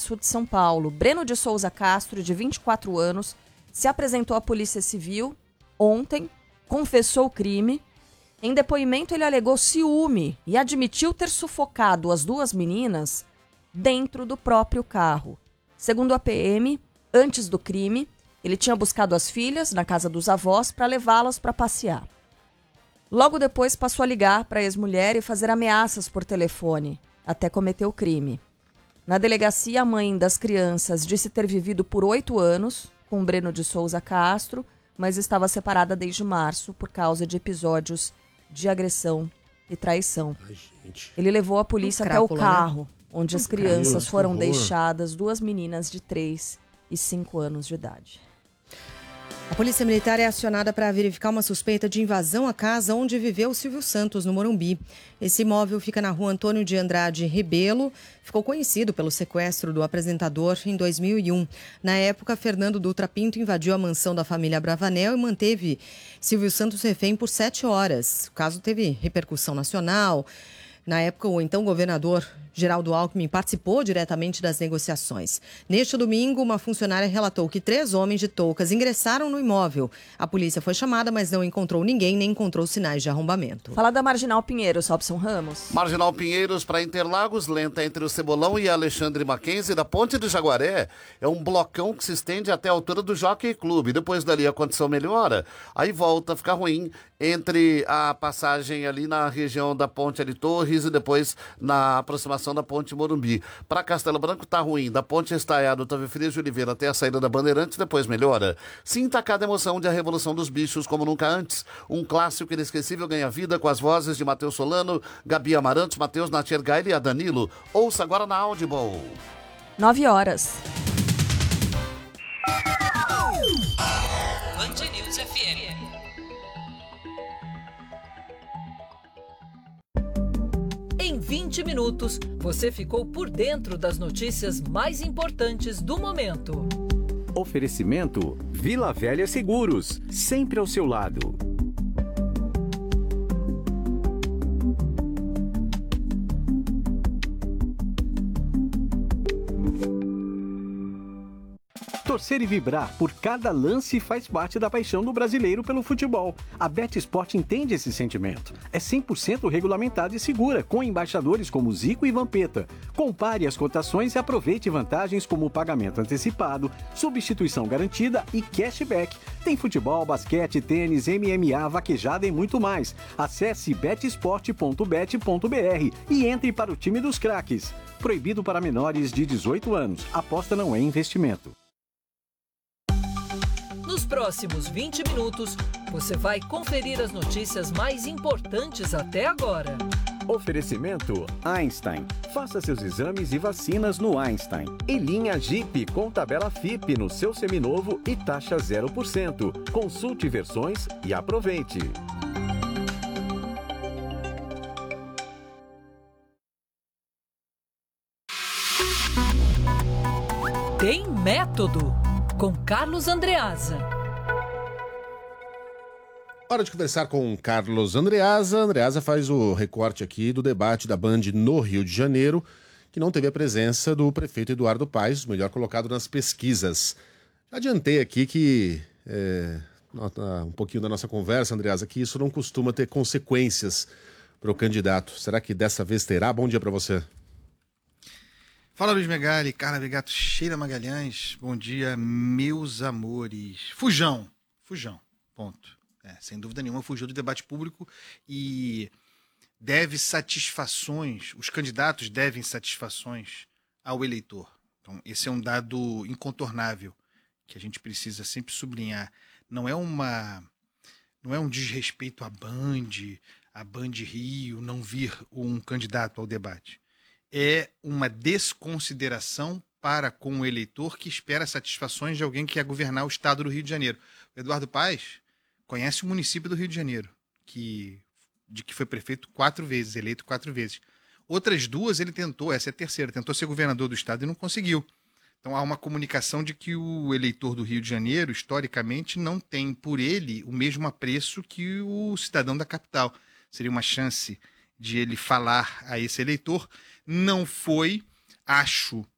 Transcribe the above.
Sul de São Paulo. Breno de Souza Castro, de 24 anos, se apresentou à Polícia Civil ontem, confessou o crime. Em depoimento, ele alegou ciúme e admitiu ter sufocado as duas meninas dentro do próprio carro. Segundo a PM, antes do crime, ele tinha buscado as filhas na casa dos avós para levá-las para passear. Logo depois, passou a ligar para a ex-mulher e fazer ameaças por telefone, até cometer o crime. Na delegacia, a mãe das crianças disse ter vivido por 8 anos com Breno de Souza Castro, mas estava separada desde março por causa de episódios de agressão e traição. Ai, gente. Ele levou a polícia até o carro, onde as crianças que foram horror. deixadas, 2 meninas de 3 e 5 anos de idade. A Polícia Militar é acionada para verificar uma suspeita de invasão à casa onde viveu Silvio Santos, no Morumbi. Esse imóvel fica na rua Antônio de Andrade Rebelo. Ficou conhecido pelo sequestro do apresentador em 2001. Na época, Fernando Dutra Pinto invadiu a mansão da família Bravanel e manteve Silvio Santos refém por 7 horas. O caso teve repercussão nacional. Na época, o então governador Geraldo Alckmin participou diretamente das negociações. Neste domingo, uma funcionária relatou que 3 homens de toucas ingressaram no imóvel. A polícia foi chamada, mas não encontrou ninguém, nem encontrou sinais de arrombamento. Fala da Marginal Pinheiros, Robson Ramos. Marginal Pinheiros para Interlagos, lenta entre o Cebolão e a Alexandre Mackenzie, da Ponte de Jaguaré. É um blocão que se estende até a altura do Jockey Club. Depois dali a condição melhora, aí volta a ficar ruim entre a passagem ali na região da Ponte ali Torres e depois na aproximação da Ponte Morumbi. Para Castelo Branco tá ruim, da Ponte Estaiado, Otávio Frias de Oliveira até a saída da Bandeirantes, depois melhora. Sinta cada emoção de A Revolução dos Bichos como nunca antes. Um clássico inesquecível ganha vida com as vozes de Matheus Solano, Gabi Amarantos, Matheus Natiergaile e a Danilo. Ouça agora na Audible. 9 horas. Band News FM. Em 20 minutos, você ficou por dentro das notícias mais importantes do momento. Oferecimento Vila Velha Seguros, sempre ao seu lado. Torcer e vibrar por cada lance faz parte da paixão do brasileiro pelo futebol. A BetSport entende esse sentimento. É 100% regulamentada e segura, com embaixadores como Zico e Vampeta. Compare as cotações e aproveite vantagens como pagamento antecipado, substituição garantida e cashback. Tem futebol, basquete, tênis, MMA, vaquejada e muito mais. Acesse betsport.bet.br e entre para o time dos craques. Proibido para menores de 18 anos. Aposta não é investimento. Nos próximos 20 minutos, você vai conferir as notícias mais importantes até agora. Oferecimento Einstein. Faça seus exames e vacinas no Einstein. E linha Jeep com tabela FIP no seu seminovo e taxa 0%. Consulte versões e aproveite. Tem Método, com Carlos Andreasa. Hora de conversar com Carlos Andreasa. Andreasa faz o recorte aqui do debate da Band no Rio de Janeiro, que não teve a presença do prefeito Eduardo Paes, o melhor colocado nas pesquisas. Já adiantei aqui que, um pouquinho da nossa conversa, Andreasa, que isso não costuma ter consequências para o candidato. Será que dessa vez terá? Bom dia para você. Fala, Luiz Megali, Carla Vegato, Sheila Magalhães. Bom dia, meus amores. Fujão, ponto. Sem dúvida nenhuma, fugiu do debate público e deve satisfações, os candidatos devem satisfações ao eleitor. Então, esse é um dado incontornável que a gente precisa sempre sublinhar. Não é um desrespeito à Band Rio não vir um candidato ao debate. É uma desconsideração para com o eleitor que espera satisfações de alguém que quer governar o estado do Rio de Janeiro. O Eduardo Paes conhece o município do Rio de Janeiro, de que foi prefeito 4 vezes, eleito 4 vezes. Outras 2 ele tentou, essa é a terceira, tentou ser governador do estado e não conseguiu. Então há uma comunicação de que o eleitor do Rio de Janeiro, historicamente, não tem por ele o mesmo apreço que o cidadão da capital. Seria uma chance de ele falar a esse eleitor. Não foi, acho